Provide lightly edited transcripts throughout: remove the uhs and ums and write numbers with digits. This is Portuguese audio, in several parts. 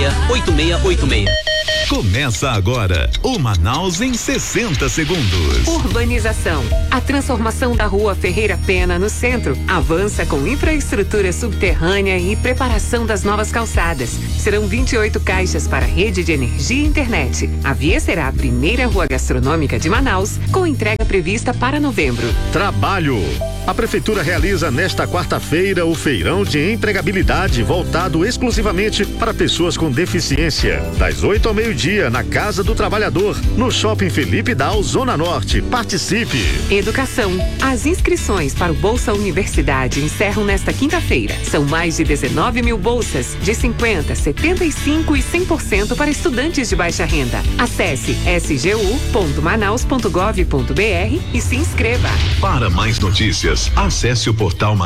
8686. Começa agora o Manaus em 60 segundos. Urbanização. A transformação da Rua Ferreira Pena no centro avança com infraestrutura subterrânea e preparação das novas calçadas. Serão 28 caixas para rede de energia e internet. A via será a primeira rua gastronômica de Manaus, com entrega prevista para novembro. Trabalho. A Prefeitura realiza nesta quarta-feira o feirão de empregabilidade voltado exclusivamente para pessoas com deficiência. Das 8 ao meio-dia, na Casa do Trabalhador, no Shopping Felipe Dal, Zona Norte. Participe! Educação. As inscrições para o Bolsa Universidade encerram nesta quinta-feira. São mais de 19 mil bolsas, de 50%, 75% e 100% para estudantes de baixa renda. Acesse sgu.manaus.gov.br e se inscreva. Para mais notícias, acesse o portal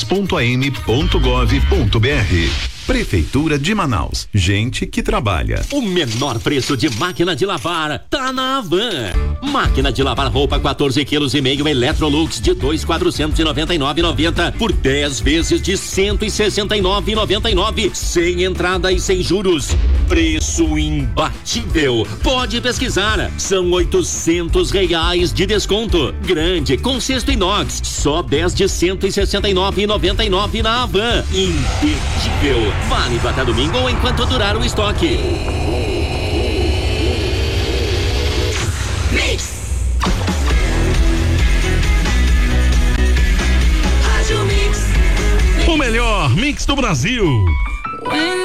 manaus.am.gov.br. Prefeitura de Manaus. Gente que trabalha. O menor preço de máquina de lavar tá na Havan. Máquina de lavar roupa 14,5 kg Electrolux de 2.499,90 por 10 vezes de 169,99, sem entrada e sem juros. Preço imbatível. Pode pesquisar. São R$800 de desconto. Grande com cesto inox. Só 10 de 169,99 na Havan. Imperdível. Válido até domingo ou enquanto durar o estoque. Mix. Rádio Mix. O melhor mix do Brasil.